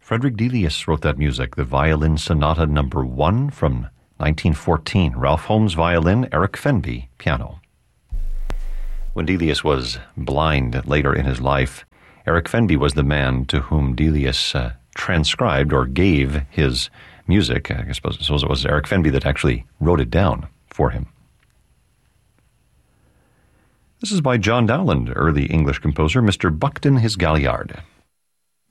Frederick Delius wrote that music, the Violin Sonata No. 1 from 1914. Ralph Holmes violin, Eric Fenby piano. When Delius was blind later in his life, Eric Fenby was the man to whom Delius transcribed or gave his music. I suppose it was Eric Fenby that actually wrote it down for him. This is by John Dowland, early English composer, Mr. Buckton His Galliard.